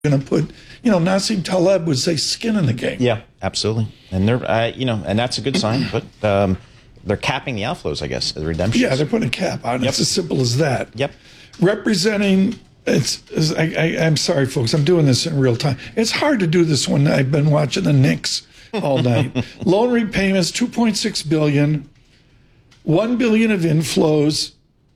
going to put, Nassim Taleb would say skin in the game. Yeah, absolutely. And they're, and that's a good sign, but they're capping the outflows, I guess, the redemptions. Yeah, they're putting a cap on it. It's as simple as that. Yep. Representing, I'm sorry, folks, I'm doing this in real time. It's hard to do this when I've been watching the Knicks all night. Loan repayments, $2.6 billion, $1 billion of inflows.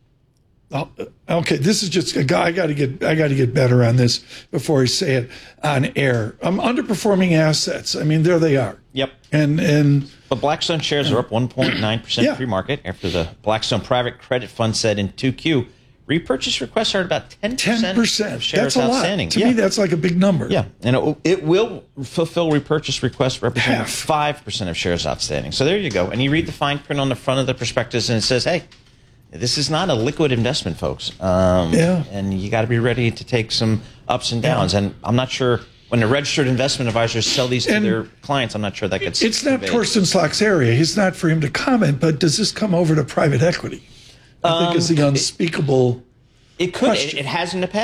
Okay, this is just a guy. I got to get better on this before I say it on air. Underperforming assets. I mean, there they are. Yep. And but Blackstone shares are up 1.9% pre-market after the Blackstone Private Credit Fund said in 2Q repurchase requests are about 10% of shares that's a outstanding. Lot. To me, that's like a big number. Yeah, and it will fulfill repurchase requests representing 5% of shares outstanding. So there you go. And you read the fine print on the front of the prospectus, and it says, hey, this is not a liquid investment, folks. And you got to be ready to take some ups and downs. Yeah. And I'm not sure when the registered investment advisors sell these to their clients, I'm not sure that gets It's not Torsten Slok's area. He's not for him to comment, but does this come over to private equity? I think is the unspeakable It could. question. It has in the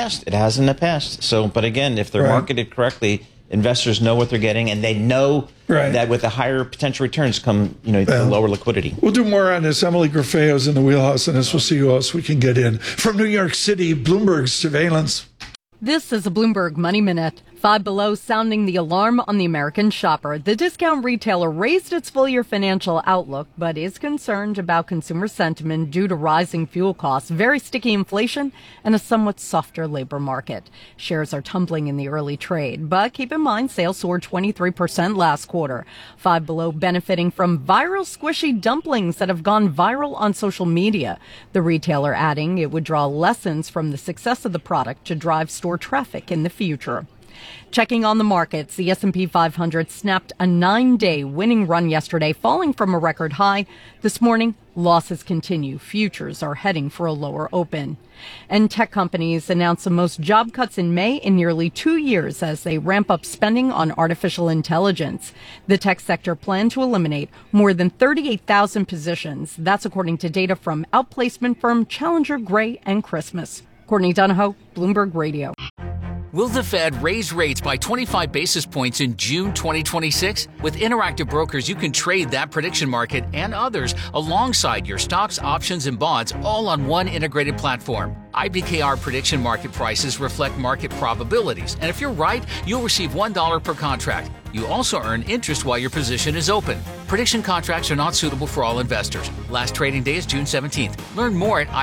past. So, but again, if they're marketed correctly, investors know what they're getting, and they know that with the higher potential returns come, the lower liquidity. We'll do more on this. Emily Grafeo's in the wheelhouse, and we'll see who else we can get in. From New York City, Bloomberg surveillance. This is a Bloomberg Money Minute. Five Below sounding the alarm on the American shopper. The discount retailer raised its full-year financial outlook, but is concerned about consumer sentiment due to rising fuel costs, very sticky inflation, and a somewhat softer labor market. Shares are tumbling in the early trade, but keep in mind sales soared 23% last quarter. Five Below benefiting from viral squishy dumplings that have gone viral on social media. The retailer adding it would draw lessons from the success of the product to drive store traffic in the future. Checking on the markets, the S&P 500 snapped a 9-day winning run yesterday, falling from a record high. This morning, losses continue. Futures are heading for a lower open. And tech companies announced the most job cuts in May in nearly 2 years as they ramp up spending on artificial intelligence. The tech sector planned to eliminate more than 38,000 positions. That's according to data from outplacement firm Challenger, Gray & Christmas. Courtney Donahoe, Bloomberg Radio. Will the Fed raise rates by 25 basis points in June 2026? With Interactive Brokers, you can trade that prediction market and others alongside your stocks, options, and bonds all on one integrated platform. IBKR prediction market prices reflect market probabilities, and if you're right, you'll receive $1 per contract. You also earn interest while your position is open. Prediction contracts are not suitable for all investors. Last trading day is June 17th. Learn more at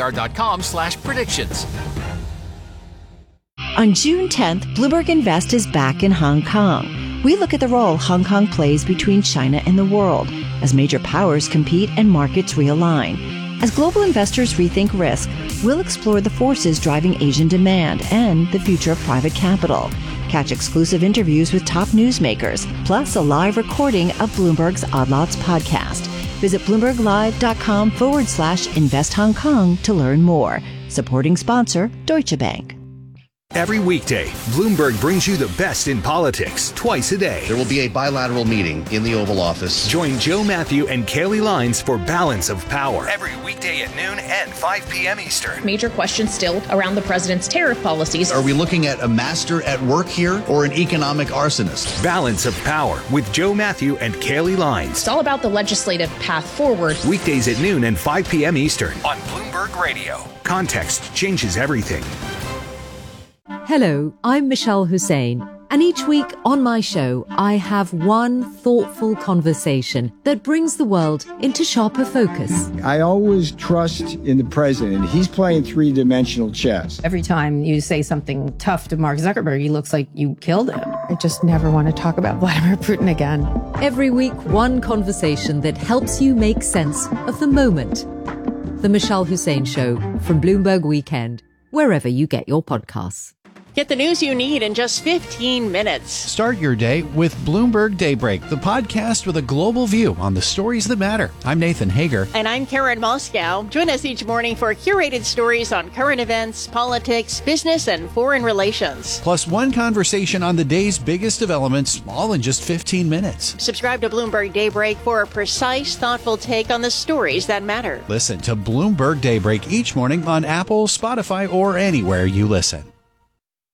ibkr.com/predictions. On June 10th, Bloomberg Invest is back in Hong Kong. We look at the role Hong Kong plays between China and the world as major powers compete and markets realign. As global investors rethink risk, we'll explore the forces driving Asian demand and the future of private capital. Catch exclusive interviews with top newsmakers, plus a live recording of Bloomberg's Odd Lots podcast. Visit BloombergLive.com/Invest Hong Kong to learn more. Supporting sponsor, Deutsche Bank. Every weekday, Bloomberg brings you the best in politics twice a day. There will be a bilateral meeting in the Oval Office. Join Joe Matthew and Kaylee Lines for Balance of Power. Every weekday at noon and 5 p.m. Eastern. Major questions still around the president's tariff policies. Are we looking at a master at work here or an economic arsonist? Balance of Power with Joe Matthew and Kaylee Lines. It's all about the legislative path forward. Weekdays at noon and 5 p.m. Eastern on Bloomberg Radio. Context changes everything. Hello, I'm Michelle Hussein, and each week on my show, I have one thoughtful conversation that brings the world into sharper focus. I always trust in the president. He's playing three-dimensional chess. Every time you say something tough to Mark Zuckerberg, he looks like you killed him. I just never want to talk about Vladimir Putin again. Every week, one conversation that helps you make sense of the moment. The Michelle Hussein Show from Bloomberg Weekend, wherever you get your podcasts. Get the news you need in just 15 minutes. Start your day with Bloomberg Daybreak, the podcast with a global view on the stories that matter. I'm Nathan Hager. And I'm Karen Moscow. Join us each morning for curated stories on current events, politics, business, and foreign relations. Plus one conversation on the day's biggest developments, all in just 15 minutes. Subscribe to Bloomberg Daybreak for a precise, thoughtful take on the stories that matter. Listen to Bloomberg Daybreak each morning on Apple, Spotify, or anywhere you listen.